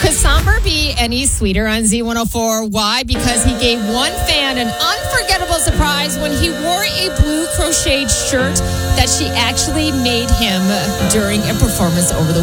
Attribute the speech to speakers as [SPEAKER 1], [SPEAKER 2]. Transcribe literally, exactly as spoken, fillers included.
[SPEAKER 1] Could Somber be any sweeter on Z one oh four? Why? Because he gave one fan an unforgettable surprise when he wore a blue crocheted shirt that she actually made him during a performance over the